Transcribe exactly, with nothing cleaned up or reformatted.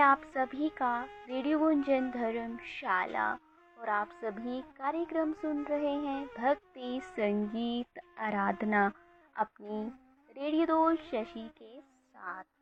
आप सभी का रेडियो गुंजन धर्मशाला और आप सभी कार्यक्रम सुन रहे हैं भक्ति संगीत आराधना अपनी रेडियो दोस्त शशि के साथ।